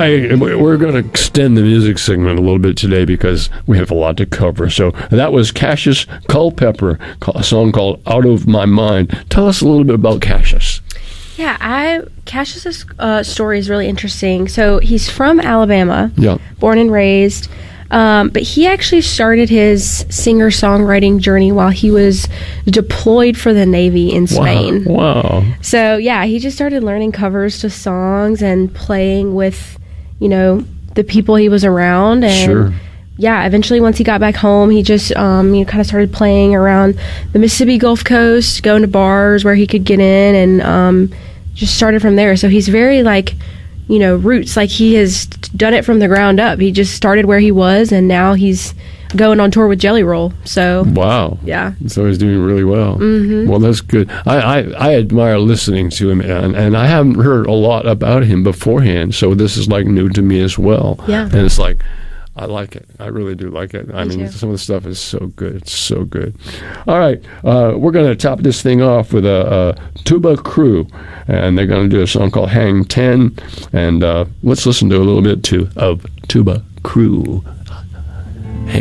We're going to extend the music segment a little bit today because we have a lot to cover. So that was Cassius Culpepper, a song called Out of My Mind. Tell us a little bit about Cassius. Yeah, Cassius's story is really interesting. So he's from Alabama, born and raised, but he actually started his singer-songwriting journey while he was deployed for the Navy in Spain. Wow. So, yeah, he just started learning covers to songs and playing with, the people he was around. And sure. Yeah, eventually once he got back home, he just kind of started playing around the Mississippi Gulf Coast, going to bars where he could get in, and just started from there. So he's very roots. Like, he has done it from the ground up. He just started where he was, and now he's going on tour with Jelly Roll. So wow, yeah. So he's doing really well. Mm-hmm. Well, that's good. I admire listening to him, and I haven't heard a lot about him beforehand. So this is like new to me as well. Yeah, and it's like, I like it. I really do like it. I mean, too. some of the stuff is so good. It's so good. All right. We're going to top this thing off with a Tuba Crew, and they're going to do a song called Hang 10. And let's listen to a little bit of Tuba Crew.